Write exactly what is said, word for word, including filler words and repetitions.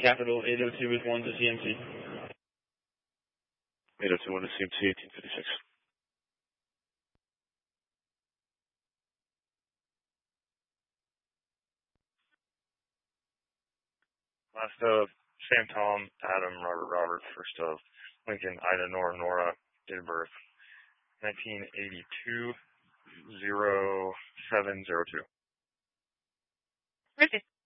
Capital eight oh two is one to C M C. eight oh two one to C M C, eighteen fifty-six. Last of Sam, Tom, Adam, Robert, Robert. First of Lincoln, Ida, Nora, Nora. Date of birth, nineteen eighty-two, oh seven oh two. Okay.